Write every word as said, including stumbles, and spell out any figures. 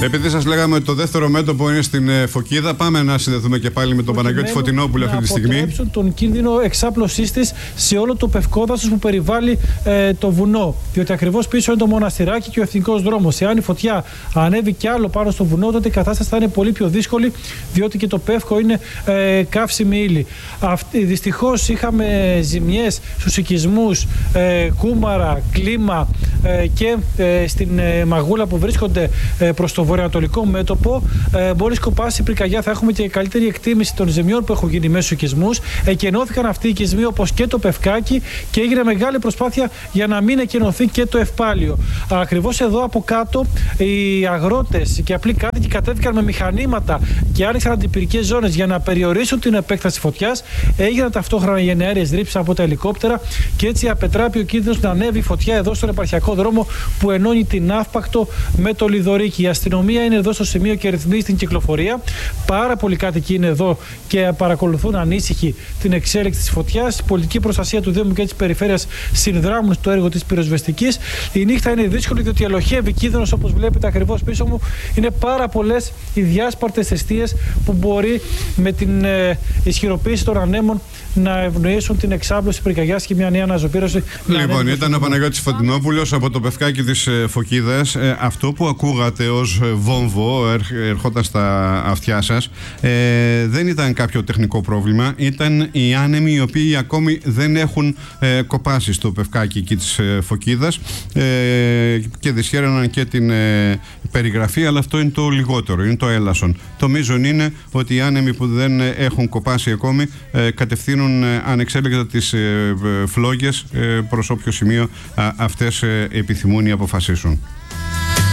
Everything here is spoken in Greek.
Επειδή σας λέγαμε ότι το δεύτερο μέτωπο είναι στην Φωκίδα, πάμε να συνδεθούμε και πάλι με τον Παναγιώτη Φωτεινόπουλο αυτή τη στιγμή. Να αποτρέψουν τον κίνδυνο εξάπλωσής της σε όλο το πευκόδασος που περιβάλλει ε, το βουνό. Διότι ακριβώς πίσω είναι το μοναστηράκι και ο εθνικός δρόμος. Εάν η φωτιά ανέβει κι άλλο πάνω στο βουνό, τότε η κατάσταση θα είναι πολύ πιο δύσκολη, διότι και το πεύκο είναι ε, καύσιμη ύλη. Δυστυχώς είχαμε ζημιές στους οικισμούς ε, Κούμαρα, Κλίμα ε, και ε, στην ε, Μαγούλα που βρίσκονται ε, προς το βορειοανατολικό μέτωπο. Ε, μπορεί σκοπάσει η πυρκαγιά, θα έχουμε και καλύτερη εκτίμηση των ζημιών που έχουν γίνει μέσα στους οικισμούς. Εκενώθηκαν αυτοί οι οικισμοί όπως και το Πευκάκι και έγινε μεγάλη προσπάθεια για να μην εκενωθεί και το Ευπάλιο. Ακριβώς εδώ από κάτω οι αγρότες και απλοί κάτοικοι κατέβηκαν με μηχανήματα και άνοιξαν αντιπυρικές ζώνες για να περιορίσουν την επέκταση φωτιάς. Έγιναν ταυτόχρονα γενναέρειες ρήψεις από τα ελικόπτερα και έτσι απετράπει ο κίνδυνος να ανέβει η φωτιά εδώ στον επαρχιακό δρόμο που ενώνει την Αύπακτο με το Λιδωρίκι. Η αστυνομία είναι εδώ στο σημείο και ρυθμίζει την κυκλοφορία. Πάρα πολλοί κάτοικοι είναι εδώ και παρακολουθούν ανήσυχοι την εξέλιξη της φωτιάς. Η πολιτική προστασία του Δήμου και της περιφέρειας συνδράμουν στο έργο της πυροσβεστικής. Η νύχτα είναι δύσκολη διότι ελοχεύει κίνδυνος, όπως βλέπετε ακριβώς πίσω μου. Είναι πάρα πολλές οι διάσπαρτες εστίες που μπορεί με την ε, ισχυροποίηση των ανέμων να ευνοήσουν την εξάπλωση της πυρκαγιάς και μια νέα αναζωπήρωση. Λοιπόν, ήταν ο Παναγιώτης Φωτεινόπουλος από το Πευκάκι της Φωκίδας. Ε, αυτό που ακούγατε ως βόμβο ερ, ερχόταν στα αυτιά σας ε, δεν ήταν κάποιο τεχνικό πρόβλημα. Ήταν οι άνεμοι οι οποίοι ακόμη δεν έχουν ε, κοπάσει στο Πευκάκι εκεί της ε, Φωκίδας ε, και δυσχέραναν και την ε, περιγραφή, αλλά αυτό είναι το λιγότερο, είναι το έλασον. Το μείζον είναι ότι οι άνεμοι που δεν έχουν κοπάσει ακόμη ε, κατευθύνουν ανεξέλεγκτα τις ε, φλόγες ε, προς όποιο σημείο α, αυτές ε, επιθυμούν ή αποφασίσουν.